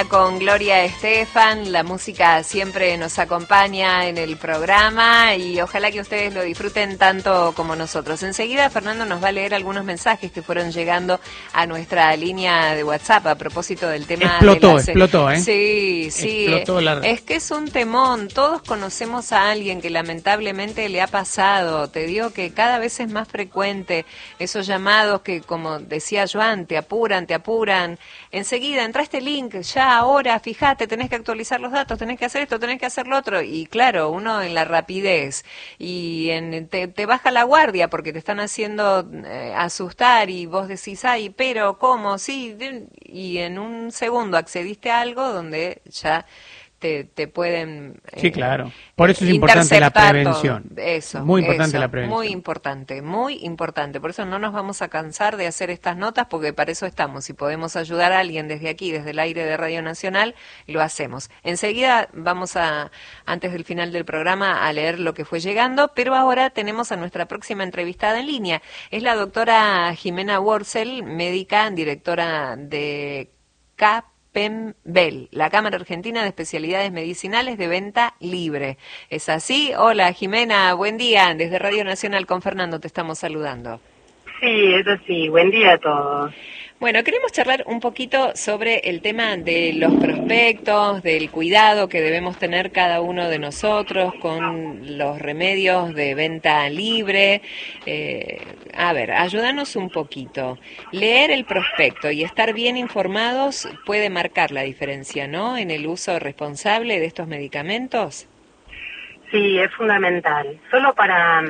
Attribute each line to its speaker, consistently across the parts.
Speaker 1: Con Gloria Estefan, la música siempre nos acompaña en el programa y ojalá que ustedes lo disfruten tanto como nosotros. Enseguida Fernando nos va a leer algunos mensajes que fueron llegando a nuestra línea de WhatsApp a propósito del tema.
Speaker 2: Explotó, ¿eh?
Speaker 1: Sí,
Speaker 2: Explotó
Speaker 1: es que es un temón. Todos conocemos a alguien que lamentablemente le ha pasado. Te digo que cada vez es más frecuente esos llamados que, como decía Joan, te apuran. Enseguida entra este link, ya ahora, fíjate, tenés que actualizar los datos, tenés que hacer esto, tenés que hacer lo otro. Y claro, uno en la rapidez y te baja la guardia porque te están haciendo asustar y vos decís, ay, pero, ¿cómo? Sí, y en un segundo accediste a algo donde ya te pueden
Speaker 2: sí, claro. Por eso es importante la prevención. Muy importante la prevención.
Speaker 1: Muy importante. Por eso no nos vamos a cansar de hacer estas notas, porque para eso estamos. Si podemos ayudar a alguien desde aquí, desde el aire de Radio Nacional, lo hacemos. Enseguida vamos antes del final del programa, a leer lo que fue llegando, pero ahora tenemos a nuestra próxima entrevistada en línea. Es la doctora Jimena Worzel, médica, directora de CAPEMBEL, la Cámara Argentina de Especialidades Medicinales de Venta Libre. ¿Es así? Hola Jimena, buen día. Desde Radio Nacional con Fernando te estamos saludando.
Speaker 3: Sí, es así. Buen día a todos.
Speaker 1: Bueno, queremos charlar un poquito sobre el tema de los prospectos, del cuidado que debemos tener cada uno de nosotros con los remedios de venta libre. A ver, ayúdanos un poquito. Leer el prospecto y estar bien informados puede marcar la diferencia, ¿no?, en el uso responsable de estos medicamentos.
Speaker 3: Sí, es fundamental. Solo para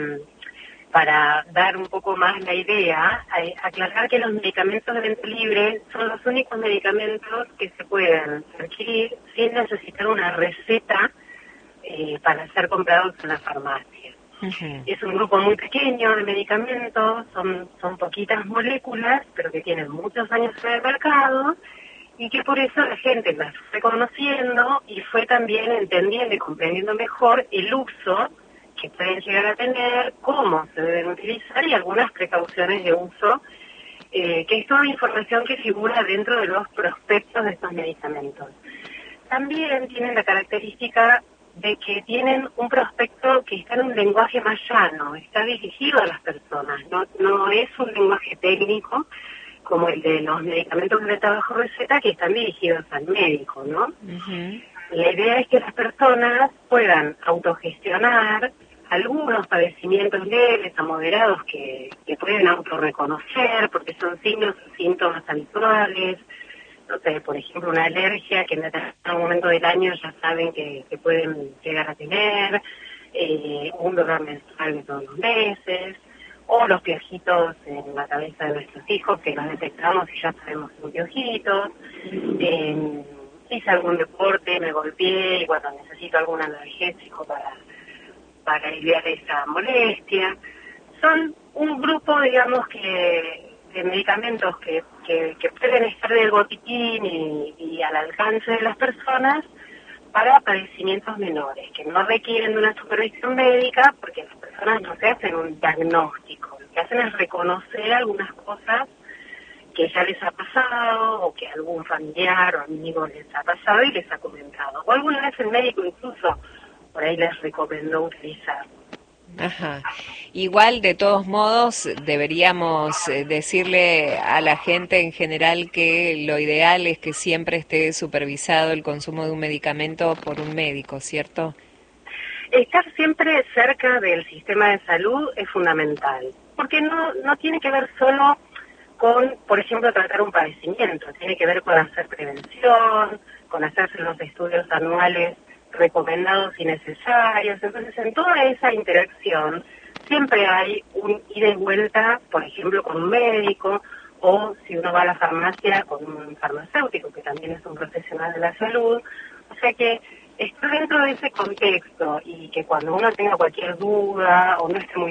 Speaker 3: dar un poco más la idea, aclarar que los medicamentos de venta libre son los únicos medicamentos que se pueden adquirir sin necesitar una receta para ser comprados en la farmacia. Uh-huh. Es un grupo muy pequeño de medicamentos, son poquitas moléculas, pero que tienen muchos años en el mercado y que por eso la gente las fue conociendo y fue también entendiendo y comprendiendo mejor el uso que pueden llegar a tener, cómo se deben utilizar y algunas precauciones de uso, que es toda información que figura dentro de los prospectos de estos medicamentos. También tienen la característica de que tienen un prospecto que está en un lenguaje más llano, está dirigido a las personas, no es un lenguaje técnico como el de los medicamentos de venta bajo receta que están dirigidos al médico, ¿no? Uh-huh. La idea es que las personas puedan autogestionar algunos padecimientos leves a moderados que pueden autorreconocer porque son signos o síntomas habituales. No sé, por ejemplo, una alergia que en determinado momento del año ya saben que pueden llegar a tener, un dolor menstrual de todos los meses, o los piojitos en la cabeza de nuestros hijos que los detectamos y ya sabemos que son piojitos. Hice algún deporte, me golpeé y bueno, necesito algún analgésico para aliviar esa molestia. Son un grupo, digamos, de medicamentos que pueden estar del botiquín y al alcance de las personas para padecimientos menores, que no requieren de una supervisión médica porque las personas no se hacen un diagnóstico, lo que hacen es reconocer algunas cosas que ya les ha pasado o que algún familiar o amigo les ha pasado y les ha comentado. O alguna vez el médico incluso por ahí les recomendó utilizar.
Speaker 1: Ajá. Igual, de todos modos, deberíamos decirle a la gente en general que lo ideal es que siempre esté supervisado el consumo de un medicamento por un médico, ¿cierto?
Speaker 3: Estar siempre cerca del sistema de salud es fundamental, porque no tiene que ver solo con, por ejemplo, tratar un padecimiento, tiene que ver con hacer prevención, con hacerse los estudios anuales recomendados y necesarios. Entonces, en toda esa interacción siempre hay un ida y vuelta, por ejemplo, con un médico, o si uno va a la farmacia, con un farmacéutico, que también es un profesional de la salud. O sea que estar dentro de ese contexto y que cuando uno tenga cualquier duda o no esté muy